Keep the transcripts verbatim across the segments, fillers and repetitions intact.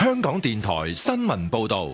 香港電台新聞報道。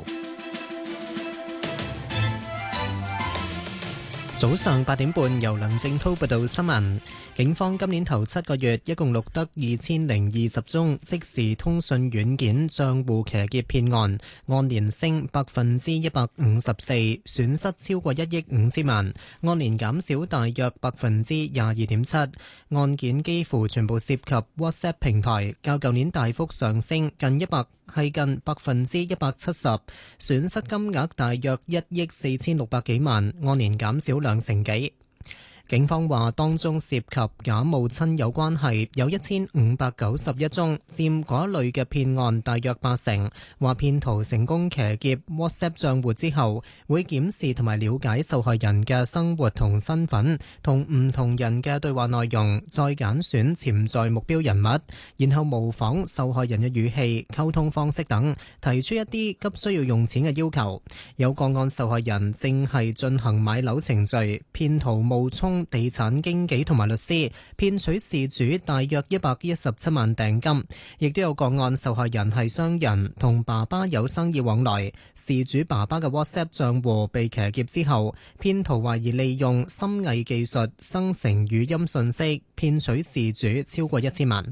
早上八點半，由梁正滔報道新聞。警方今年頭七個月一共錄得二千零二十宗即時通訊軟件賬戶騎劫騙案，按年升百分之一百五十四，損失超過一億五千萬，按年減少大約百分之廿二點七。案件幾乎全部涉及 WhatsApp 平台，較舊年大幅上升近一百係近百分之一百七十，損失金額大約一億四千六百幾萬，按年減少兩成幾。警方話，當中涉及假冒親友關係有一千五百九十一宗，佔嗰類嘅騙案大約八成。話騙徒成功騎劫 WhatsApp 賬戶之後，會檢視同埋了解受害人嘅生活同身份，同唔同人嘅對話內容，再揀選潛在目標人物，然後模仿受害人嘅語氣、溝通方式等，提出一啲急需要用錢嘅要求。有個案受害人正係進行買樓程序，騙徒冒充地產經紀同埋律師，騙取事主大約一百一十七萬訂金。亦都有個案受害人係商人，同爸爸有生意往來，事主爸爸嘅 WhatsApp 賬戶被騎劫之後，騙徒懷疑利用深偽技術生成語音訊息，騙取事主超過一千萬。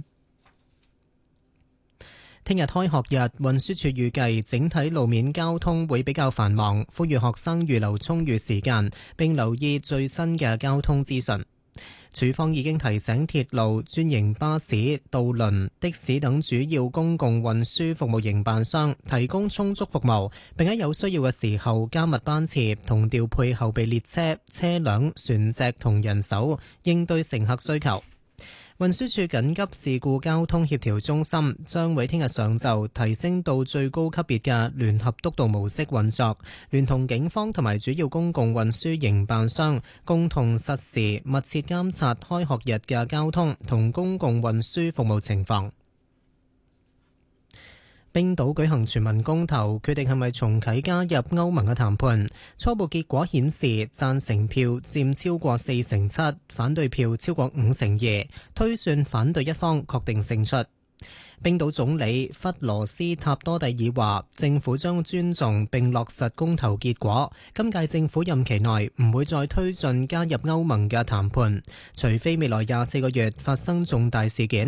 聽日開學日，運輸署預計整體路面交通會比較繁忙，呼籲學生預留充裕時間，並留意最新嘅交通資訊。署方已經提醒鐵路、專營巴士、渡輪、的士等主要公共運輸服務營辦商提供充足服務，並喺有需要嘅時候加密班次同調配後備列車、車輛、船隻同人手，應對乘客需求。運輸署緊急事故交通協調中心將會聽日上晝提升到最高級別嘅聯合督導模式運作，聯同警方同埋主要公共運輸營辦商共同實時密切監察開學日嘅交通同公共運輸服務情況。冰島舉行全民公投，決定係咪重啟加入歐盟嘅談判。初步結果顯示，贊成票佔超過四成七，反對票超過五成二，推算反對一方確定勝出。冰島總理弗羅斯塔多蒂爾話，政府將尊重並落實公投結果。今屆政府任期內唔會再推進加入歐盟嘅談判，除非未來廿四個月發生重大事件。